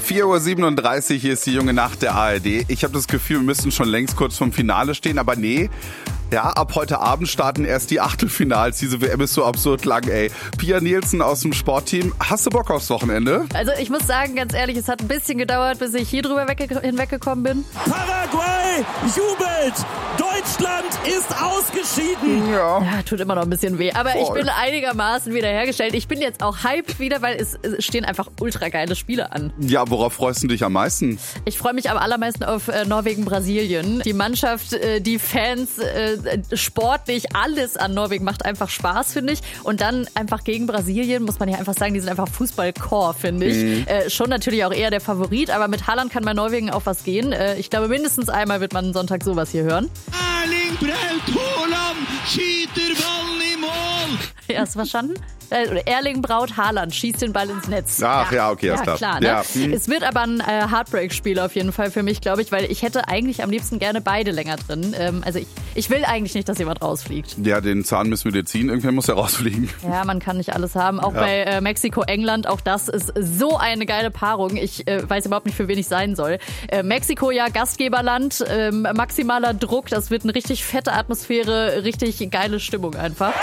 4:37 Uhr, hier ist die junge Nacht der ARD. Ich habe das Gefühl, wir müssten schon längst kurz vom Finale stehen, aber nee. Ja, ab heute Abend starten erst die Achtelfinals. Diese WM ist so absurd lang, ey. Pia Nielsen aus dem Sportteam. Hast du Bock aufs Wochenende? Also ich muss sagen, ganz ehrlich, es hat ein bisschen gedauert, bis ich hier drüber hinweggekommen bin. Paraguay jubelt! Deutschland ist ausgeschieden! Ja, Tut immer noch ein bisschen weh. Aber Voll. ich bin einigermaßen wiederhergestellt. Ich bin jetzt auch hyped wieder, weil es stehen einfach ultra geile Spiele an. Ja, worauf freust du dich am meisten? Ich freue mich am allermeisten auf Norwegen-Brasilien. Die Mannschaft, die Fans, sportlich, alles an Norwegen macht einfach Spaß, finde ich. Und dann einfach gegen Brasilien, muss man ja einfach sagen, die sind einfach Fußball-Core, finde ich. Schon natürlich auch eher der Favorit, aber mit Haaland kann bei Norwegen auch was gehen. Ich glaube, mindestens einmal wird man Sonntag sowas hier hören. Erling Braut Haaland schießt Ballen im Mål. Ja, hast du verstanden? Erling Braut Haaland schießt den Ball ins Netz. Ach ja, okay, ist klar. Ne? Ja. Es wird aber ein Heartbreak-Spiel auf jeden Fall für mich, glaube ich, weil ich hätte eigentlich am liebsten gerne beide länger drin. Also ich will eigentlich nicht, dass jemand rausfliegt. Ja, den Zahn müssen wir dir ziehen. Irgendwann muss er rausfliegen. Ja, man kann nicht alles haben. Auch bei Mexiko-England, auch das ist so eine geile Paarung. Ich weiß überhaupt nicht, für wen ich sein soll. Mexiko, ja, Gastgeberland, maximaler Druck. Das wird eine richtig fette Atmosphäre, richtig geile Stimmung einfach.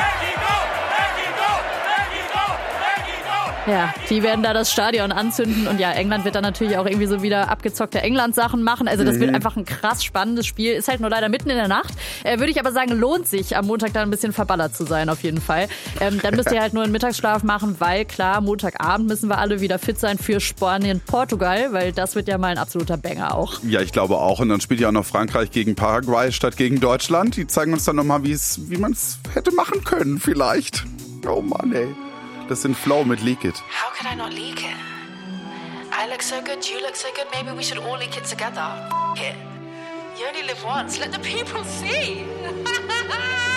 Ja, die werden da das Stadion anzünden und ja, England wird dann natürlich auch irgendwie so wieder abgezockte England-Sachen machen. Also das wird einfach ein krass spannendes Spiel. Ist halt nur leider mitten in der Nacht. Würde ich aber sagen, lohnt sich am Montag dann ein bisschen verballert zu sein auf jeden Fall. Dann müsst ihr halt nur einen Mittagsschlaf machen, weil klar, Montagabend müssen wir alle wieder fit sein für Spanien-Portugal, weil das wird ja mal ein absoluter Banger auch. Ja, ich glaube auch. Und dann spielt ja auch noch Frankreich gegen Paraguay statt gegen Deutschland. Die zeigen uns dann nochmal, wie man es hätte machen können vielleicht. Oh Mann, ey. Das sind Flow mit Leak It. How could I not leak it? I look so good, you look so good, maybe we should all leak it together. F it. You only live once, let the people see.